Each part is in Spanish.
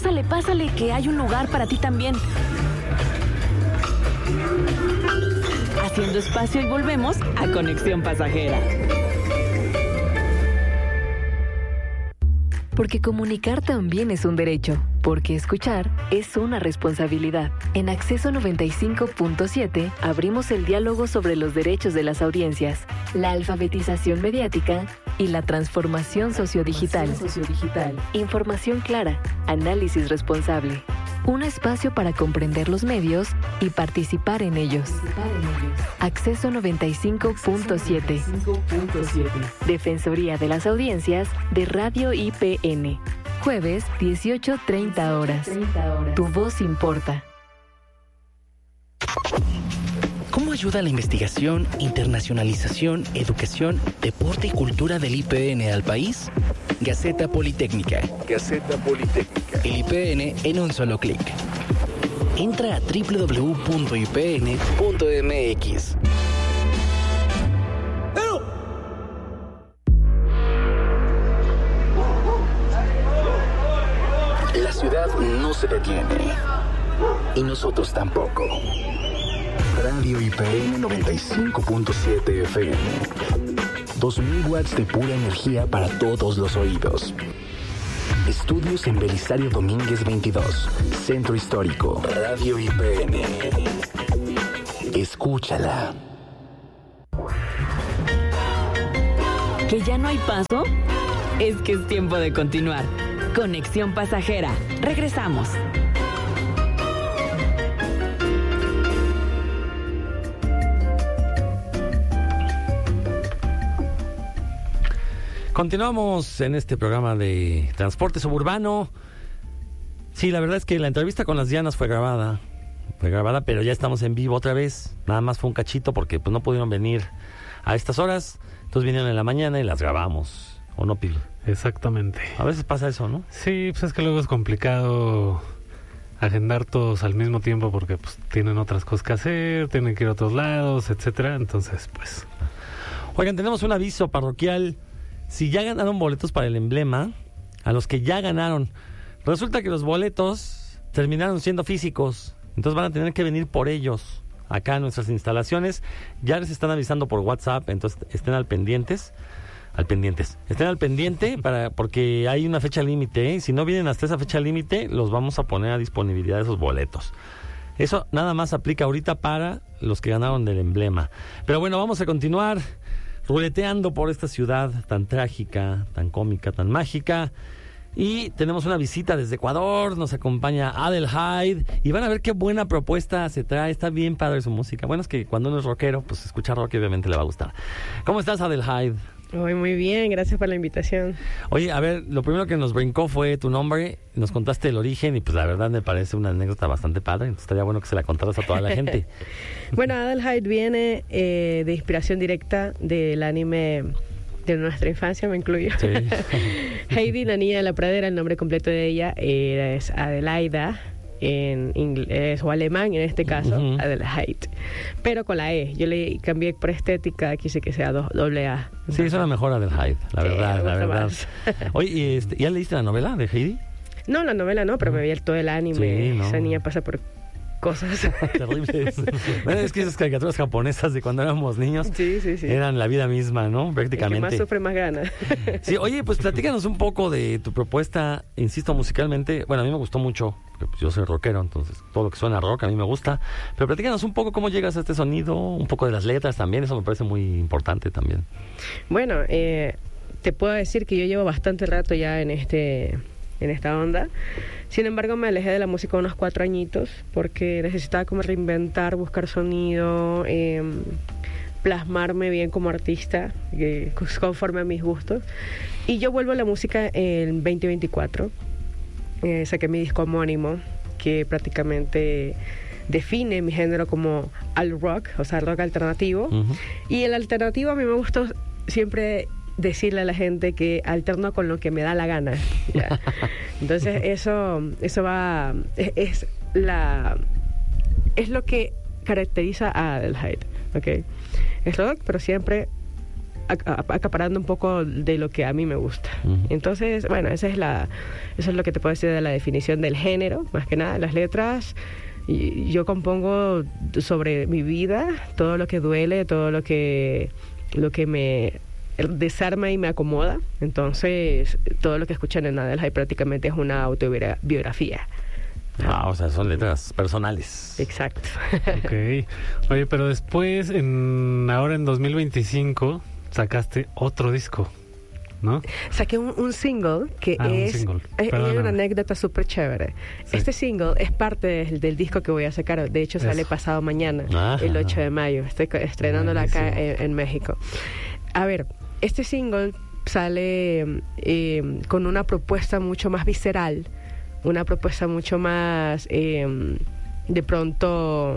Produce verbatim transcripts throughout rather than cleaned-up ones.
Pásale, pásale, que hay un lugar para ti también. Haciendo espacio y volvemos a Conexión Pasajera. Porque comunicar también es un derecho. Porque escuchar es una responsabilidad. En Acceso noventa y cinco punto siete abrimos el diálogo sobre los derechos de las audiencias, la alfabetización mediática y la transformación sociodigital. sociodigital. Información clara, análisis responsable. Un espacio para comprender los medios y participar en ellos. Participar en ellos. Acceso noventa y cinco punto siete. Defensoría de las Audiencias de Radio I P N. Jueves, dieciocho treinta horas. Tu voz importa. ¿Cómo ayuda la investigación, internacionalización, educación, deporte y cultura del I P N al país? Gaceta Politécnica. Gaceta Politécnica. El I P N en un solo clic. Entra a doble u doble u doble u punto i p n punto m x. La ciudad no se detiene. Y nosotros tampoco. Radio I P N noventa y cinco punto siete F M. dos mil watts de pura energía para todos los oídos. Estudios en Belisario Domínguez veintidós, Centro Histórico. Radio I P N. Escúchala. ¿Que ya no hay paso? Es que es tiempo de continuar. Conexión Pasajera. Regresamos. Continuamos en este programa de transporte suburbano. Sí, la verdad es que la entrevista con las Dianas fue grabada. Fue grabada, pero ya estamos en vivo otra vez. Nada más fue un cachito porque pues no pudieron venir a estas horas. Entonces vinieron en la mañana y las grabamos. ¿O no, Pili? Exactamente. A veces pasa eso, ¿no? Sí, pues es que luego es complicado agendar todos al mismo tiempo porque pues tienen otras cosas que hacer, tienen que ir a otros lados, etcétera. Entonces, pues... Oigan, tenemos un aviso parroquial. Si ya ganaron boletos para el emblema, a los que ya ganaron, resulta que los boletos terminaron siendo físicos. Entonces van a tener que venir por ellos acá a nuestras instalaciones. Ya les están avisando por WhatsApp, entonces estén al pendientes. Al pendientes. Estén al pendiente para porque hay una fecha límite, ¿eh? Si no vienen hasta esa fecha límite, los vamos a poner a disponibilidad de esos boletos. Eso nada más aplica ahorita para los que ganaron del emblema. Pero bueno, vamos a continuar ruleteando por esta ciudad tan trágica, tan cómica, tan mágica. Y tenemos una visita desde Ecuador, nos acompaña Adelheid y van a ver qué buena propuesta se trae, está bien padre su música. Bueno, es que cuando uno es rockero, pues escuchar rock obviamente le va a gustar. ¿Cómo estás, Adelheid? Muy, muy bien, gracias por la invitación. Oye, a ver, lo primero que nos brincó fue tu nombre, nos contaste el origen y pues la verdad me parece una anécdota bastante padre, entonces estaría bueno que se la contaras a toda la gente. Bueno, Adelheid viene eh, de inspiración directa del anime de nuestra infancia, me incluyo. Sí. Heidi, la niña de la pradera, el nombre completo de ella es Adelaida, en inglés o alemán, en este caso, uh-huh. Adelheid, pero con la E. Yo le cambié por estética, quise que sea do, doble A. Sí, es una mejor Adelheid, la verdad, eh, la verdad. Oye, ¿y este, ¿ya leíste la novela de Heidi? No, la novela no, pero uh-huh. me vi todo el anime. Sí, no. Esa niña pasa por cosas terribles. Bueno, es que esas caricaturas japonesas de cuando éramos niños sí, sí, sí. eran la vida misma, ¿no? Prácticamente. El que más sufre, más gana. Sí, oye, pues platícanos un poco de tu propuesta, insisto, musicalmente. Bueno, a mí me gustó mucho, porque pues, yo soy rockero, entonces todo lo que suena rock a mí me gusta. Pero platícanos un poco cómo llegas a este sonido, un poco de las letras también, eso me parece muy importante también. Bueno, eh, te puedo decir que yo llevo bastante rato ya en este... en esta onda. Sin embargo, me alejé de la música unos cuatro añitos porque necesitaba como reinventar, buscar sonido, eh, plasmarme bien como artista, eh, conforme a mis gustos. Y yo vuelvo a la música en veinte veinticuatro. Eh, saqué mi disco homónimo, que prácticamente define mi género como al rock, o sea, rock alternativo. Uh-huh. Y el alternativo a mí me gustó siempre decirle a la gente que alterno con lo que me da la gana. ¿Ya? Entonces eso eso va es, es la es lo que caracteriza a Adelheid, ¿okay? Es rock, pero siempre acaparando un poco de lo que a mí me gusta. Uh-huh. Entonces, bueno, esa es la, eso es lo que te puedo decir de la definición del género, más que nada. Las letras, y yo compongo sobre mi vida, todo lo que duele, todo lo que, lo que me desarma y me acomoda. Entonces, todo lo que escuchan en Adele prácticamente es una autobiografía. Ah, o sea, son letras personales. Exacto. Ok. Oye, pero después, en ahora en dos mil veinticinco, sacaste otro disco, ¿no? Saqué un, un single que ah, es... un single. Es, es una anécdota súper chévere. Sí. Este single es parte del, del disco que voy a sacar. De hecho, sale Eso. pasado mañana, Ajá. el ocho de mayo. Estoy estrenándolo acá en, en México. A ver, este single sale eh, con una propuesta mucho más visceral, una propuesta mucho más, eh, de pronto,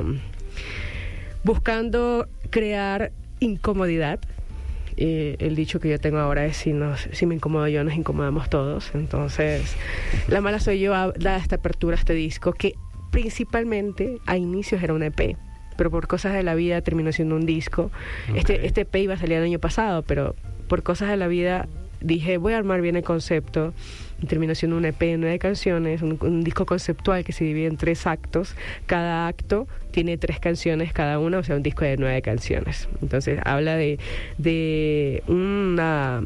buscando crear incomodidad. Eh, el dicho que yo tengo ahora es: si, nos, si me incomodo yo, nos incomodamos todos. Entonces, La Mala Soy Yo da esta apertura a este disco, que principalmente a inicios era un E P, pero por cosas de la vida terminó siendo un disco. Okay. Este, este E P iba a salir el año pasado, pero por cosas de la vida dije, voy a armar bien el concepto, y terminó siendo un E P de nueve canciones, un, un disco conceptual que se divide en tres actos. Cada acto tiene tres canciones cada uno, o sea, un disco de nueve canciones. Entonces habla de, de una,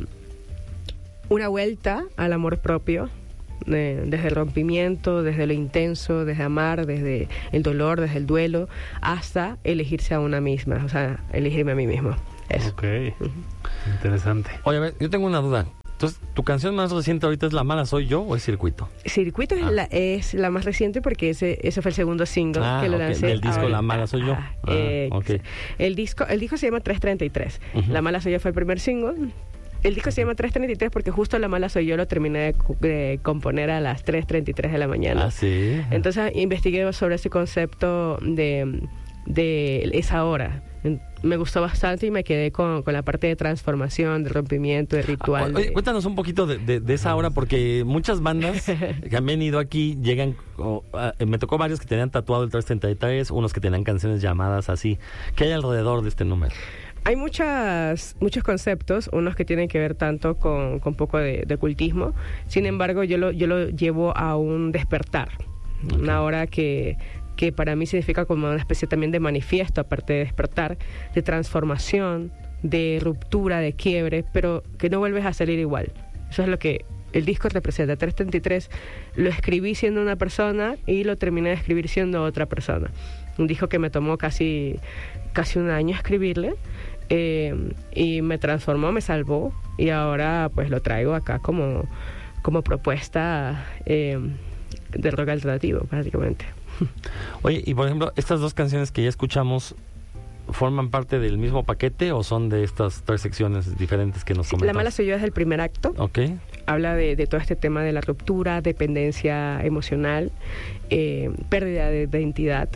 una vuelta al amor propio, eh, desde el rompimiento, desde lo intenso, desde amar, desde el dolor, desde el duelo, hasta elegirse a una misma, o sea, elegirme a mí mismo. Eso. Ok, uh-huh. Interesante. Oye, a ver, yo tengo una duda. Entonces, ¿tu canción más reciente ahorita es La Mala Soy Yo o es Circuito? Circuito ah. es, la, es la más reciente porque ese, ese fue el segundo single ah, que lo okay. lancé. Del disco ahora. La Mala Soy Yo. Ah, ah, eh, okay. el, disco, el disco se llama trescientos treinta y tres. Uh-huh. La Mala Soy Yo fue el primer single. El disco se llama trescientos treinta y tres porque justo La Mala Soy Yo lo terminé de, de componer a las tres treinta y tres de la mañana. Ah, sí. Entonces investigué sobre ese concepto de, de esa hora. Me gustó bastante y me quedé con, con la parte de transformación, de rompimiento, de ritual. Oye, de... cuéntanos un poquito de, de, de esa hora, porque muchas bandas que han venido aquí llegan... Oh, uh, me tocó varios que tenían tatuado el trescientos treinta y tres, unos que tenían canciones llamadas así. ¿Qué hay alrededor de este número? Hay muchas, muchos conceptos, unos que tienen que ver tanto con, con poco de, de ocultismo. Sin embargo, yo lo, yo lo llevo a un despertar. Okay. Una hora que... que para mí significa como una especie también de manifiesto, aparte de despertar, de transformación, de ruptura, de quiebre, pero que no vuelves a salir igual. Eso es lo que el disco representa. trescientos treinta y tres lo escribí siendo una persona y lo terminé de escribir siendo otra persona. Un disco que me tomó casi, casi un año escribirle, eh, y me transformó, me salvó, y ahora pues lo traigo acá como, como propuesta eh, de rock alternativo, prácticamente. Oye, y por ejemplo, estas dos canciones que ya escuchamos, ¿forman parte del mismo paquete o son de estas tres secciones diferentes que nos comentas? La Mala Soy Yo es el primer acto. Ok. Habla de, de todo este tema de la ruptura, dependencia emocional, eh, pérdida de, de identidad.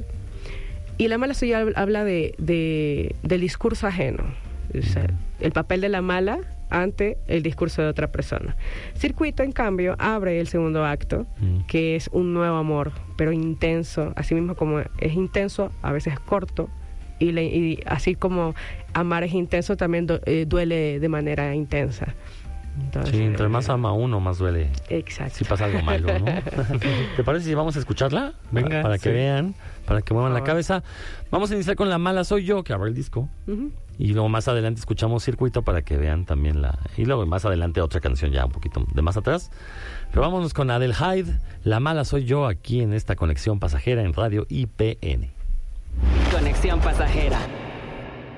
Y La Mala Soy Yo habla de, de, del discurso ajeno. O sea, el papel de la mala ante el discurso de otra persona. Circuito, en cambio, abre el segundo acto, mm. que es un nuevo amor, pero intenso, así mismo como es intenso, a veces corto, y, le, y así como amar es intenso, también du- eh, duele de manera intensa. Entonces, sí, entre más ama uno, más duele. Exacto. Si pasa algo malo, ¿no? ¿Te parece si vamos a escucharla? Venga. Para, para que sí. vean, para que muevan la cabeza. Vamos a iniciar con La Mala Soy Yo, que abre el disco. Uh-huh. Y luego más adelante escuchamos Circuito para que vean también la... Y luego más adelante otra canción ya un poquito de más atrás. Pero vámonos con Adele Hyde, La Mala Soy Yo, aquí en esta Conexión Pasajera en Radio I P N. Conexión Pasajera.